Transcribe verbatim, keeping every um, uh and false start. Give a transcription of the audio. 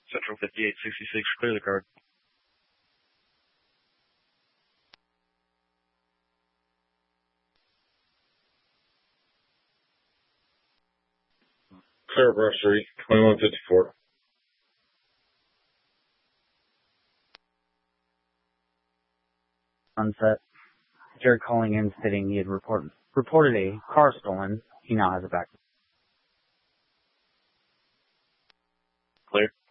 Central fifty-eight sixty-six, clear the card. Clear Brasserie, twenty-one fifty-four. Sunset. Jared calling in stating he had report, reported a car stolen. He now has it back. Clear.